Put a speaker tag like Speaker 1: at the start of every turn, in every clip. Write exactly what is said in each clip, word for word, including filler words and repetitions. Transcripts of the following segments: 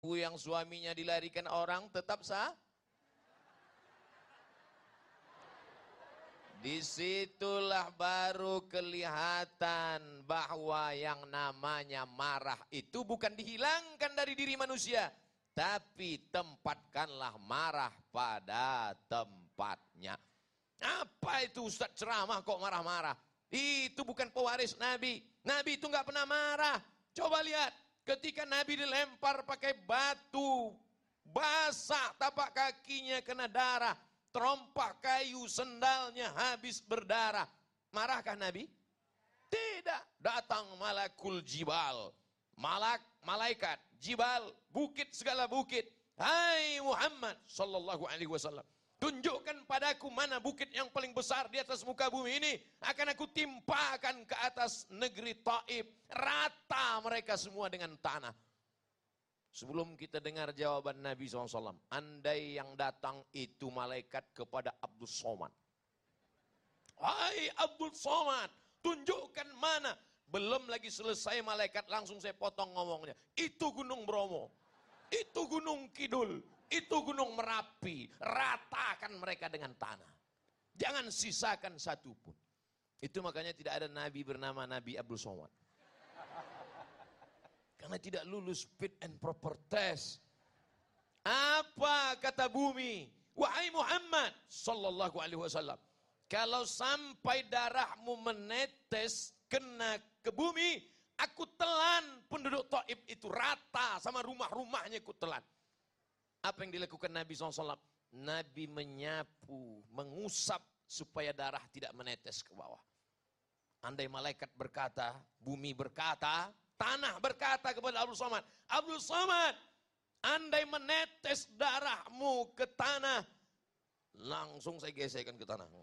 Speaker 1: yang suaminya dilarikan orang tetap sah. Disitulah baru kelihatan bahwa yang namanya marah itu bukan dihilangkan dari diri manusia, tapi tempatkanlah marah pada tempatnya. Apa itu Ustaz ceramah kok marah-marah? Itu bukan pewaris Nabi. Nabi itu nggak pernah marah. Coba lihat, ketika Nabi dilempar pakai batu, basah tapak kakinya kena darah. Terompak kayu, sendalnya habis berdarah. Marahkah Nabi? Tidak. Datang malakul jibal. Malak, malaikat, jibal, bukit segala bukit. Hai Muhammad sallallahu alaihi wasallam. Tunjukkan padaku mana bukit yang paling besar di atas muka bumi ini. Akan aku timpakan ke atas negeri Taif. Rata mereka semua dengan tanah. Sebelum kita dengar jawaban Nabi shallallahu alaihi wasallam, andai yang datang itu malaikat kepada Abdul Somad. Hai Abdul Somad, tunjukkan mana. Belum lagi selesai malaikat langsung saya potong ngomongnya. Itu Gunung Bromo, itu Gunung Kidul, itu Gunung Merapi. Ratakan mereka dengan tanah. Jangan sisakan satu pun. Itu makanya tidak ada Nabi bernama Nabi Abdul Somad. Karena tidak lulus fit and proper test. Apa kata bumi? Wahai Muhammad sallallahu alaihi wasallam, kalau sampai darahmu menetes kena ke bumi, aku telan penduduk Taif itu rata sama rumah-rumahnya, aku telan. Apa yang dilakukan Nabi shallallahu alaihi wasallam? Nabi menyapu, mengusap supaya darah tidak menetes ke bawah. Andai malaikat berkata, bumi berkata, tanah berkata kepada Abdul Somad, Abdul Somad, andai menetes darahmu ke tanah, langsung saya gesekkan ke tanah.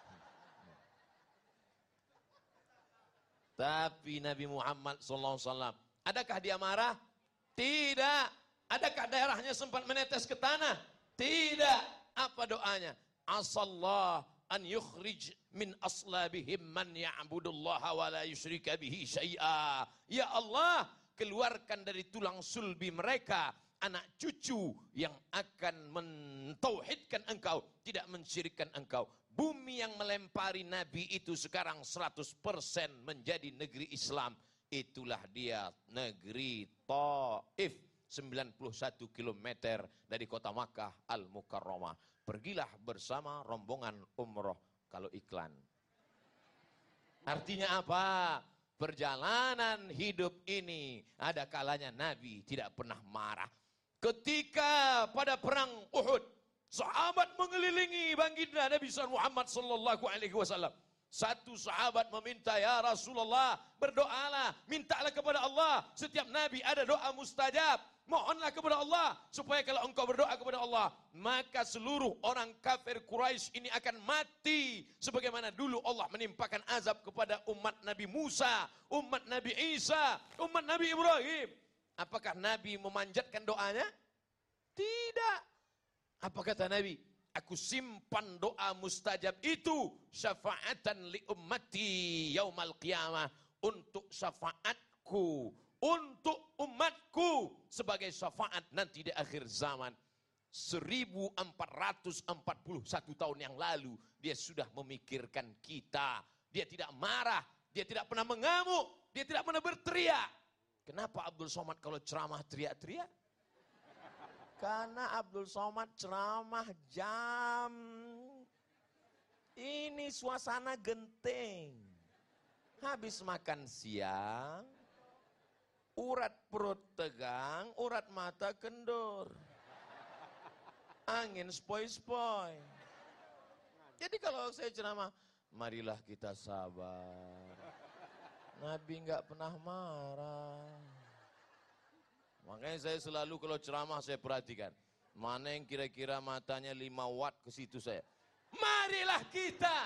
Speaker 1: Tapi Nabi Muhammad shallallahu alaihi wasallam, adakah dia marah? Tidak. Adakah darahnya sempat menetes ke tanah? Tidak. Apa doanya? Asallah an yukhrij min aslabihim man ya'budullaha wa la yusyrika bihi syai'a. Ya Allah, keluarkan dari tulang sulbi mereka anak cucu yang akan mentauhidkan engkau, tidak mensyirikkan engkau. Bumi yang melempari Nabi itu sekarang seratus persen menjadi negeri Islam. Itulah dia negeri Taif, sembilan puluh satu kilometer dari kota Makkah Al-Mukarramah. Pergilah bersama rombongan umroh kalau iklan. Artinya apa? Perjalanan hidup ini ada kalanya Nabi tidak pernah marah. Ketika pada perang Uhud, sahabat mengelilingi baginda Nabi Muhammad sallallahu alaihi wasallam. Satu sahabat meminta, ya Rasulullah, berdoalah, mintalah kepada Allah. Setiap Nabi ada doa mustajab. Mohonlah kepada Allah, supaya kalau engkau berdoa kepada Allah, maka seluruh orang kafir Quraisy ini akan mati. Sebagaimana dulu Allah menimpakan azab kepada umat Nabi Musa, umat Nabi Isa, umat Nabi Ibrahim. Apakah Nabi memanjatkan doanya? Tidak. Apa kata Nabi? Aku simpan doa mustajab itu syafaatan li ummati yaumal qiyamah, untuk syafaatku, untuk umatku sebagai syafaat nanti di akhir zaman. seribu empat ratus empat puluh satu tahun yang lalu dia sudah memikirkan kita. Dia tidak marah, dia tidak pernah mengamuk, dia tidak pernah berteriak. Kenapa Abdul Somad kalau ceramah teriak-teriak? Karena Abdul Somad ceramah jam. Ini suasana genting. Habis makan siang, urat perut tegang, urat mata kendur. Angin spoi-spoi. Jadi kalau saya ceramah, marilah kita sabar. Nabi nggak pernah marah. Makanya saya selalu kalau ceramah saya perhatikan, mana yang kira-kira matanya lima watt ke situ saya. Marilah kita.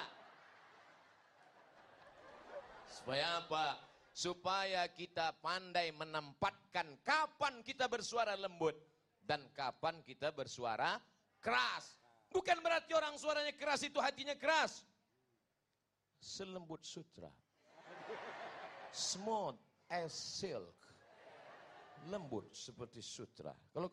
Speaker 1: Supaya apa? Supaya kita pandai menempatkan kapan kita bersuara lembut dan kapan kita bersuara keras. Bukan berarti orang suaranya keras itu hatinya keras. Selembut sutra. Smooth as silk. lembut seperti sutra. Kalau